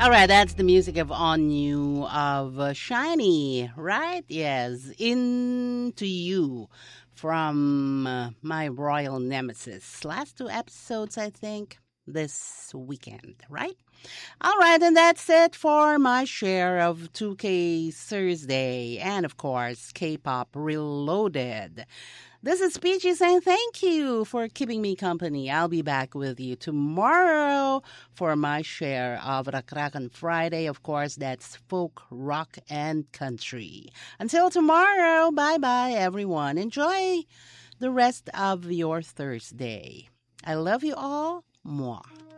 All right, that's the music of On You of Shiny, right? Yes, Into You from My Royal Nemesis. Last two episodes, I think, this weekend, right? All right, and that's it for my share of 2K Thursday and, of course, K-Pop Reloaded. This is Peachy saying thank you for keeping me company. I'll be back with you tomorrow for my share of Rakrakan Friday. Of course, that's folk, rock, and country. Until tomorrow, bye-bye, everyone. Enjoy the rest of your Thursday. I love you all. Mwah.